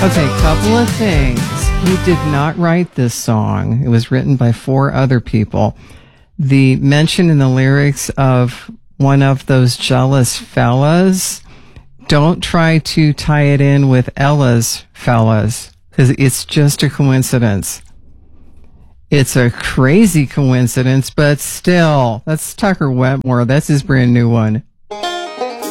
Okay, couple of things. He did not write this song. It was written by 4 other people. The mention in the lyrics of one of those jealous fellas, don't try to tie it in with Ella's fellas, because it's just a coincidence. It's a crazy coincidence, but still, that's Tucker Wetmore. That's his brand new one.